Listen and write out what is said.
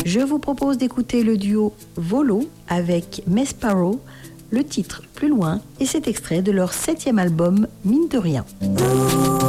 Je vous propose d'écouter le duo Volo avec Mesparo, le titre Plus loin, et cet extrait de leur 7e album Mine de rien.